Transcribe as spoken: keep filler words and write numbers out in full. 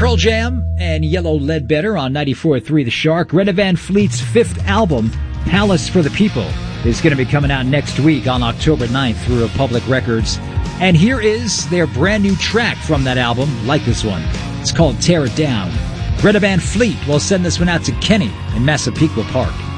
Pearl Jam and Yellow Ledbetter on ninety-four point three The Shark. Greta Van Fleet's fifth album, Palace for the People, is going to be coming out next week on October ninth through Republic Records. And here is their brand new track from that album, like this one. It's called Tear It Down. Greta Van Fleet will send this one out to Kenny in Massapequa Park.